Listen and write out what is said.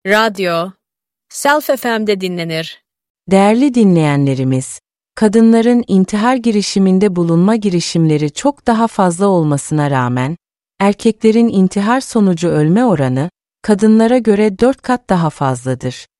Radyo, Self FM'de dinlenir. Değerli dinleyenlerimiz, kadınların intihar girişiminde bulunma girişimleri çok daha fazla olmasına rağmen, erkeklerin intihar sonucu ölme oranı, kadınlara göre 4 kat daha fazladır.